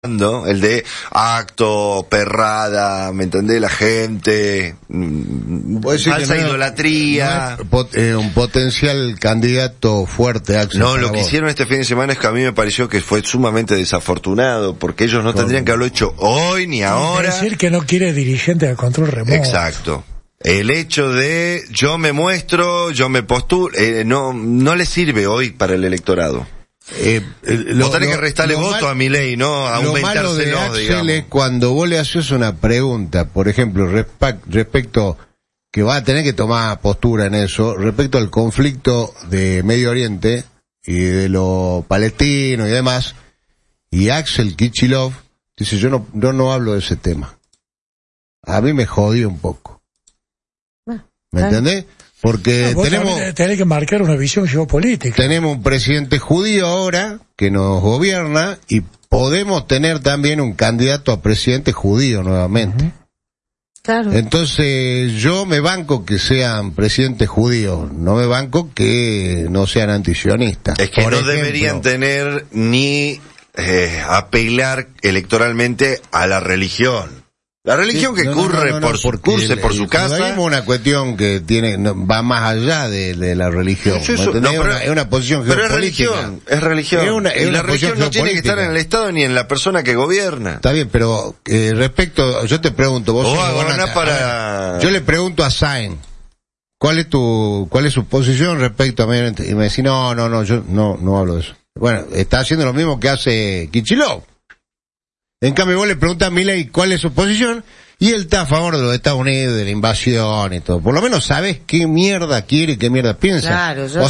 el de acto, perrada, ¿me entendés? La gente, falsa idolatría. No es un potencial candidato fuerte, Axel. No, lo que hicieron este fin de semana es que a mí me pareció que fue sumamente desafortunado, porque ellos no tendrían que haberlo hecho hoy ni ahora. Es decir, que no quiere dirigente de control remoto. Exacto. El hecho de yo me muestro, yo me postulo, no le sirve hoy para el electorado. Vos tenés que restarle voto a Milei, ¿no? Aumentárselo, lo malo de Axel, digamos. es cuando vos le haces una pregunta, por ejemplo, respecto, que va a tener que tomar postura en eso, respecto al conflicto de Medio Oriente y de lo palestino y demás, y Axel Kicillof dice, yo no hablo de ese tema. A mí me jodió un poco. ¿Me entendés? Porque tenés que marcar una visión geopolítica. Tenemos un presidente judío ahora que nos gobierna y podemos tener también un candidato a presidente judío nuevamente. Claro. Entonces yo me banco que sean presidentes judíos, no me banco que no sean antisionistas. Es que no deberían tener ni apelar electoralmente a la religión. La religión que curse por su casa. Es una cuestión que va más allá de la religión. Es una posición geopolítica. Es religión. Y la religión no tiene que estar en el Estado ni en la persona que gobierna. Está bien, pero yo te pregunto, vos yo le pregunto a Sáenz, ¿cuál es su posición respecto a Medio Oriente? Y me dice, no, yo no hablo de eso. Bueno, está haciendo lo mismo que hace Kicillof. En cambio, vos le preguntás a Milei cuál es su posición, y él está a favor de los Estados Unidos, de la invasión y todo. Por lo menos sabés qué mierda quiere y qué mierda piensa. Claro, yo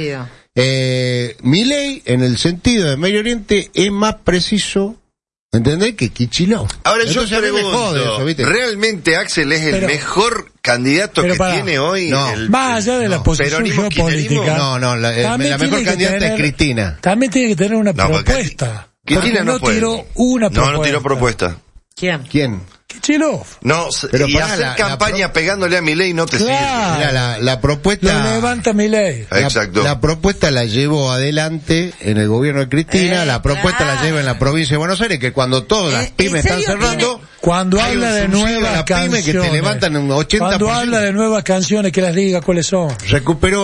Milei, en el sentido de Medio Oriente, es más preciso, ¿entendés? Que Kicillof. Ahora yo te pregunto, ¿realmente Axel es el mejor candidato que tiene hoy? Más allá de la posición geopolítica. La mejor candidata es Cristina. También tiene que tener una propuesta. Cristina no tiró una propuesta. No tiró propuesta. ¿Quién? Kicillof. No, pero y hacer campaña pegándole a Milei no te sirve. Mira, la propuesta... Lo levanta Milei. Exacto. La propuesta la llevó adelante en el gobierno de Cristina, la propuesta la lleva en la provincia de Buenos Aires, que cuando todas las pymes están cerrando... Cuando habla de nuevas canciones, que te levantan un 80%. Cuando habla de nuevas canciones, que las diga cuáles son. Recuperó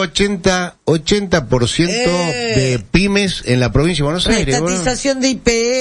80% de pymes en la provincia de Buenos Aires. Estatización de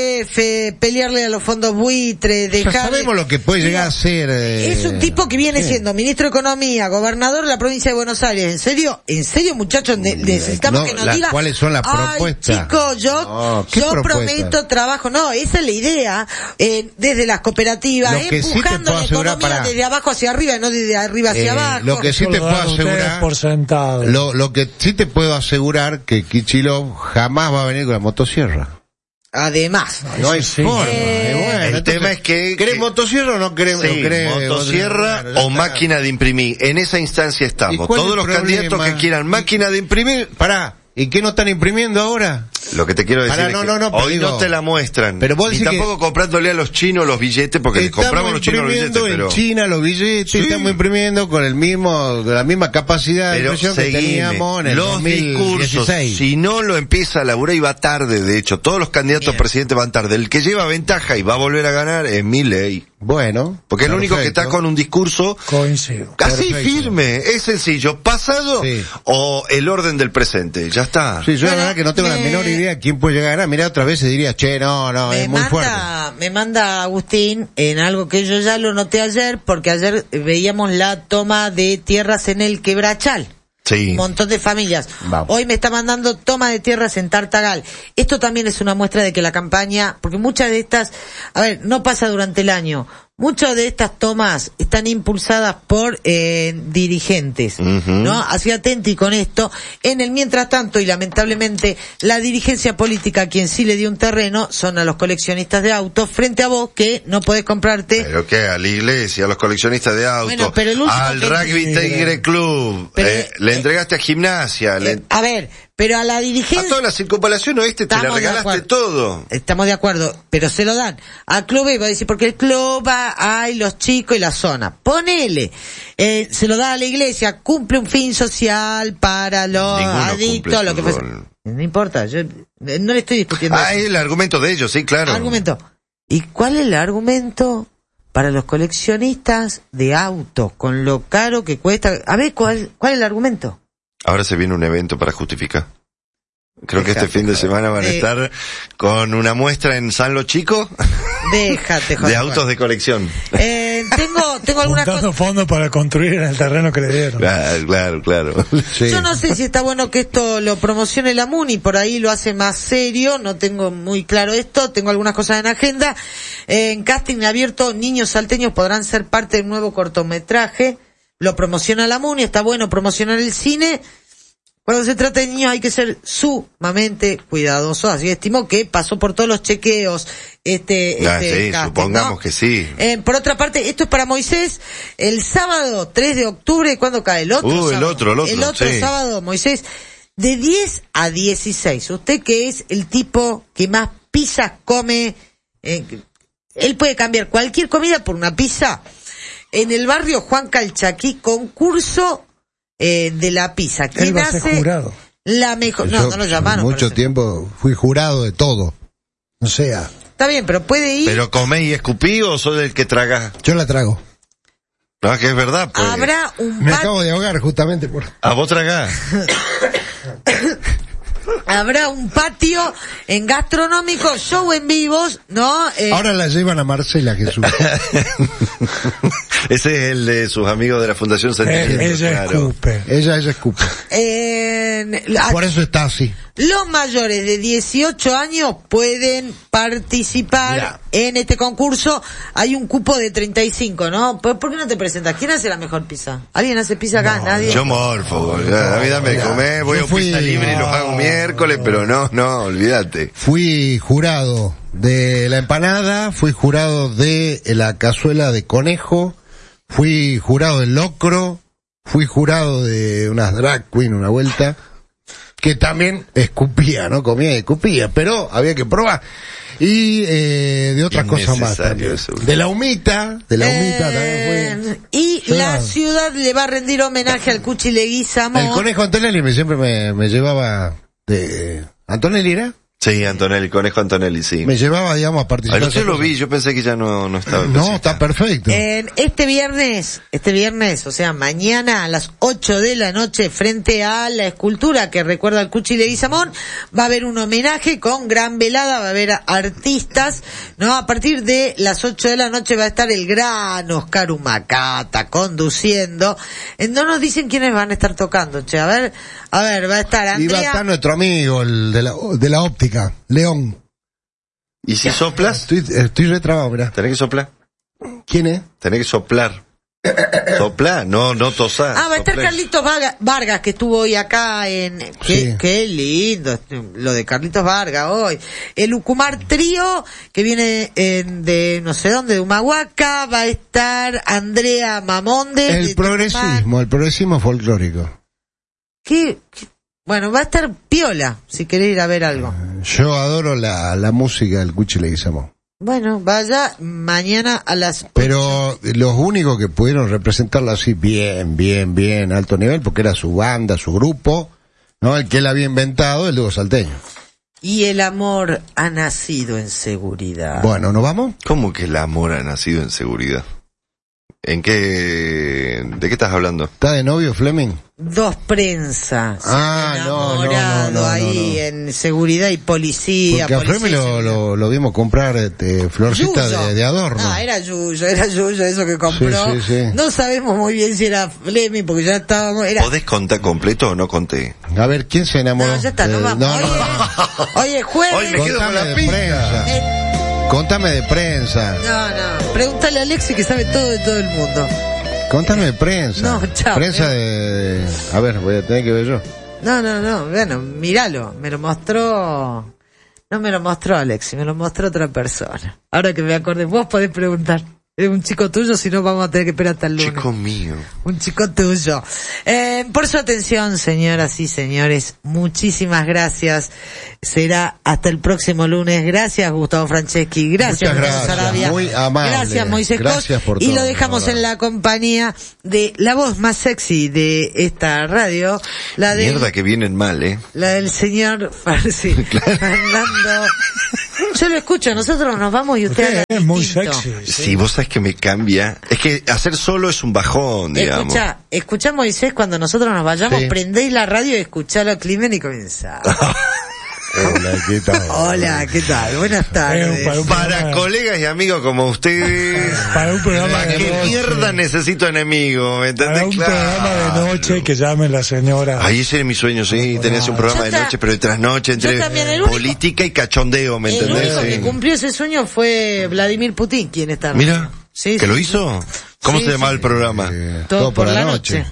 IPF, pelearle a los fondos buitre, dejar... Ya sabemos lo que puede llegar a ser... Es un tipo que viene siendo ministro de Economía, gobernador de la provincia de Buenos Aires. ¿En serio, muchachos? Necesitamos que nos diga... ¿Cuáles son las propuestas? Chicos, yo prometo trabajo. No, esa es la idea. Desde las cooperativas, empujando la economía desde abajo hacia arriba y no desde arriba hacia abajo. Lo que sí te puedo asegurar, por sentado. Lo que sí te puedo asegurar, que Kicillof jamás va a venir con la motosierra. Además. No hay forma. El tema es que... ¿Querés motosierra o no querés? Sí, motosierra o máquina de imprimir. En esa instancia estamos. Todos los candidatos que quieran máquina de imprimir... ¿Y qué no están imprimiendo ahora? Lo que te quiero decir es que hoy no te la muestran. Pero vos y tampoco comprándole a los chinos los billetes, porque les compramos los chinos los billetes, pero... en China los billetes, estamos imprimiendo con la misma capacidad de impresión que teníamos en el 2016. Discursos, si no lo empieza a laburar, y va tarde, de hecho, todos los candidatos a presidente van tarde. El que lleva ventaja y va a volver a ganar es Milei. Bueno. Porque es el único que está con un discurso casi firme, es sencillo, pasado o el orden del presente, ya está. Sí, yo la verdad que no tengo la menor idea quién puede llegar a ganar. Mirá, otra vez se diría, no, es muy fuerte. Me manda Agustín en algo que yo ya lo noté ayer, porque ayer veíamos la toma de tierras en el Quebrachal. Sí. Un montón de familias. Vamos. Hoy me está mandando toma de tierras en Tartagal. Esto también es una muestra de que la campaña, porque muchas de estas, no pasa durante el año. Muchas de estas tomas están impulsadas por dirigentes, ¿no? Así atenti con esto. En el mientras tanto, y lamentablemente, la dirigencia política a quien sí le dio un terreno son a los coleccionistas de autos, frente a vos que no podés comprarte. ¿Pero qué? A la iglesia, a los coleccionistas de autos, bueno, pero al Rugby Tigre Club, le entregaste a Gimnasia. A ver, pero a la dirigencia... A toda la circunvalación oeste te la regalaste todo. Estamos de acuerdo, pero se lo dan. Al club iba a decir, porque el club hay los chicos y la zona. Ponele. Se lo da a la iglesia, cumple un fin social para los adictos, lo que fuese. No importa, yo no le estoy discutiendo. Es el argumento de ellos, sí, claro. Argumento. ¿Y cuál es el argumento para los coleccionistas de autos, con lo caro que cuesta? A ver, ¿cuál es el argumento? Ahora se viene un evento para justificar. Creo que este fin de semana van a estar con una muestra en San Lo Chico. Déjate, joder. De autos de colección. Tengo algunas cosas. Fondos para construir en el terreno que le dieron. Claro. Sí. Yo no sé si está bueno que esto lo promocione la MUNI, por ahí lo hace más serio, no tengo muy claro esto, tengo algunas cosas en agenda. En casting abierto, niños salteños podrán ser parte del nuevo cortometraje, lo promociona la MUNI, está bueno promocionar el cine. Cuando se trata de niños hay que ser sumamente cuidadosos, así estimo que pasó por todos los chequeos sí, casting, supongamos, ¿no? Que sí. Por otra parte, esto es para Moisés, el sábado 3 de octubre, ¿cuándo cae? El otro sábado. El otro sí. Sábado, Moisés, de 10 a 16. Usted que es el tipo que más pizzas come, él puede cambiar cualquier comida por una pizza. En el barrio Juan Calchaquí, concurso de la pizza. ¿Quién hace jurado? La mejor? No lo llamaron. Mucho tiempo fui jurado de todo. O sea. Está bien, pero puede ir. ¿Pero comés y escupí o soy el que traga? Yo la trago. No, que es verdad, pues. Habrá un Me acabo de ahogar justamente por. ¿A vos tragás? Habrá un patio en gastronómico, show en vivos, ¿no? Ahora la llevan a Marcela Jesús. Ese es el de sus amigos de la Fundación Sentimiento. Ella escupe. Ella escupe. Por eso está así. Los mayores de 18 años pueden participar en este concurso. Hay un cupo de 35, ¿no? ¿Por qué no te presentas? ¿Quién hace la mejor pizza? ¿Alguien hace pizza acá? No, ¿Nadie? Yo morfo, a mí dame de comer, voy a pizza libre y los hago miércoles, pero no, olvídate. Fui jurado de la empanada, fui jurado de la cazuela de conejo, fui jurado del locro, fui jurado de unas drag queen una vuelta, que también escupía, ¿no? Comía y escupía, pero había que probar. Y de otras cosas más también. De la humita también fue. Y la ciudad le va a rendir homenaje al Cuchi Leguizamón. El conejo Antonelli siempre me llevaba de... ¿Antonelli era? Sí, Antonelli, conejo Antonelli, sí. Me llevaba, digamos, a participar. Yo lo vi, yo pensé que ya no estaba. No, está perfecto. Este viernes, o sea, mañana a las 8 de la noche, frente a la escultura que recuerda al Cuchi Leguizamón, va a haber un homenaje con gran velada, va a haber artistas, ¿no? A partir de las 8 de la noche va a estar el gran Oscar Humacata conduciendo. No nos dicen quiénes van a estar tocando, che. A ver, va a estar Andrea. Y va a estar nuestro amigo, el de la óptica, León. ¿Y si soplas? Estoy retrabado, mirá. ¿Tenés que soplar? ¿Quién es? Tenés que soplar. ¿Soplar? No tosar. Va a estar Carlitos Vargas, que estuvo hoy acá en... Sí. Qué lindo lo de Carlitos Vargas hoy. El Ucumar Trío, que viene de no sé dónde, de Humahuaca. Va a estar Andrea Mamonde. El progresismo folclórico. Bueno, va a estar piola, si querés ir a ver algo. Yo adoro la música del Cuchi Leguizamón. Bueno, vaya mañana a las 8. Pero los únicos que pudieron representarlo así bien, alto nivel, porque era su banda, su grupo, ¿no? El que él había inventado, el dúo salteño. Y el amor ha nacido en seguridad. Bueno, ¿nos vamos? ¿Cómo que el amor ha nacido en seguridad? ¿De qué estás hablando? ¿Está de novio Fleming? Dos prensas. No. Ahí en seguridad y policía. Porque a Fleming lo vimos comprar florcitas de adorno. Era Yuyo eso que compró. Sí. No sabemos muy bien si era Fleming porque ya estábamos... ¿Podés contar completo o no conté? A ver, ¿quién se enamoró? No, ya está, no vamos. Oye, jueves... Hoy me quedo con la prensa. Contame de prensa. No. Pregúntale a Alexi que sabe todo de todo el mundo. Contame de prensa. No, chao. Prensa de... A ver, voy a tener que ver yo. No. Bueno, míralo. Me lo mostró... No me lo mostró Alexi, me lo mostró otra persona. Ahora que me acordé, vos podés preguntar. Es un chico tuyo, si no vamos a tener que esperar hasta el lunes. Chico mío. Un chico tuyo. Por su atención, señoras y señores, muchísimas gracias. Será hasta el próximo lunes. Gracias, Gustavo Franceschi. Gracias, Muchas Sarabia. Muy amable. Gracias, Moisés Gracias por todo. Y lo dejamos en la compañía de la voz más sexy de esta radio. Mierda que vienen mal, La del señor Fernando Yo lo escucho, nosotros nos vamos y usted es muy sexy. Sí, vos sabés que me cambia. Es que hacer solo es un bajón, digamos. Escuchá Moisés, cuando nosotros nos vayamos, prendéis la radio y escuchalo a Climen y comenzá. Hola, ¿qué tal? Hola, ¿qué tal? Buenas tardes. Para colegas y amigos como ustedes. Para un programa de ¿Qué noche. mierda necesito enemigo? ¿Me entendés? Para un programa de noche que llame la señora. Ahí ese era mi sueño, sí. Tenías un programa de noche, pero de trasnoche, entre política y cachondeo, ¿me entendés? El único que cumplió ese sueño fue Vladimir Putin, quien está. Mira, sí, ¿que lo hizo? ¿Cómo se llamaba el programa? Todo por la noche.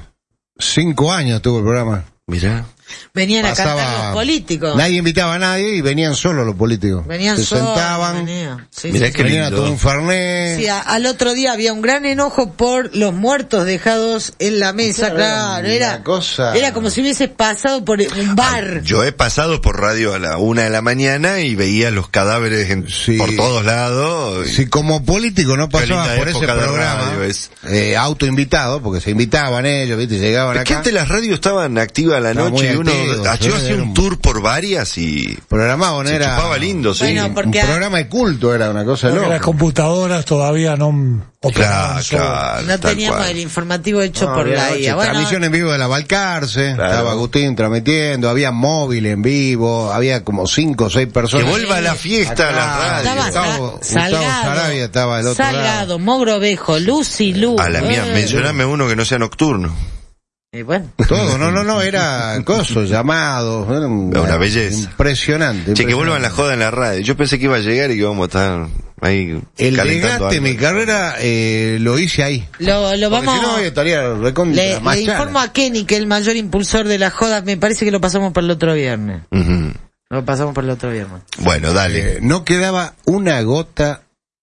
5 años tuvo el programa. Mira. Venían a cantar los políticos. Nadie invitaba a nadie y venían solo los políticos. Se sentaban. Mirá que venían a tomar un fernet. Sí, al otro día había un gran enojo por los muertos dejados en la mesa, claro. Era como si hubiese pasado por un bar. Yo he pasado por radio a la 1 de la mañana y veía los cadáveres por todos lados. Si como político no pasaba por ese programa, autoinvitado, porque se invitaban ellos, ¿viste? Llegaban acá. Que antes las radios estaban activas a la noche y uno yo hacía un tour por varias y programado, se era chupaba lindo, sí. Bueno, un programa de culto, era una cosa loca. Las computadoras todavía no claro, no teníamos el informativo hecho por la IA. Transmisión en vivo de la Balcarce, estaba Agustín transmitiendo, había móvil en vivo, había como 5 o 6 personas. Que vuelva a la fiesta, la radio. Gustavo Sarabia estaba del otro lado. Salgado, Mogrovejo, Lucy Lu. A la mía, mencioname uno que no sea nocturno. Bueno. Todo, no, era llamados, era una belleza. Impresionante. Que vuelvan la joda en la radio. Yo pensé que iba a llegar y que íbamos a estar ahí. El desgaste de mi carrera lo hice ahí. Lo vamos. Si no, estaría le informo a Kenny que el mayor impulsor de la joda, me parece que lo pasamos para el otro viernes. Lo pasamos para el otro viernes. Bueno, dale. No quedaba una gota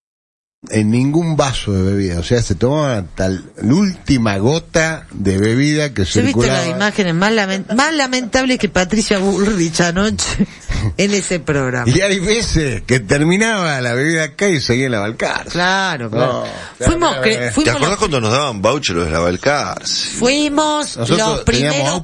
en ningún vaso de bebida, o sea, se tomaba hasta la última gota de bebida que circulaba. ¿Viste las imágenes más lamentables que Patricia Bullrich anoche en ese programa? Y hay veces que terminaba la bebida acá y seguía en la Balcarce. Claro. Fuimos ¿te acordás cuando nos daban vouchers de la Balcarce? Fuimos los primeros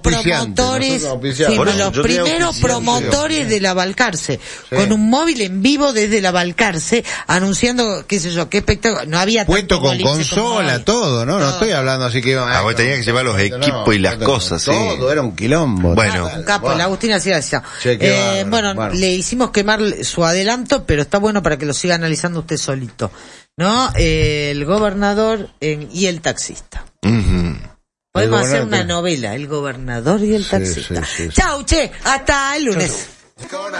promotores de la Balcarce, con un móvil en vivo desde la Balcarce, anunciando, qué sé yo, qué espectáculo. No había puesto con consola, todo, ¿no? No estoy hablando así que vos tenías que llevar los equipos y las cosas, todo era un quilombo. Bueno, un capo, la Agustina hacía eso. Bueno, le hicimos quemar su adelanto, pero está bueno para que lo siga analizando usted solito, ¿no? El gobernador y el taxista. Podemos hacer una novela, el gobernador y el taxista. Chau, che, hasta el lunes.